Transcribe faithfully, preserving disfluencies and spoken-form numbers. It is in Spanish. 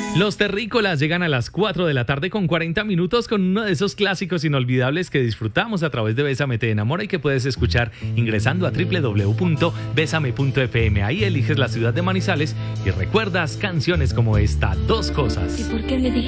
Los terrícolas llegan a las cuatro de la tarde con cuarenta minutos con uno de esos clásicos inolvidables que disfrutamos a través de Bésame Te Enamora y que puedes escuchar ingresando a doble u doble u doble u punto besame punto efe eme. Ahí eliges la ciudad de Manizales y recuerdas canciones como esta, Dos Cosas. ¿Y por qué me dijiste?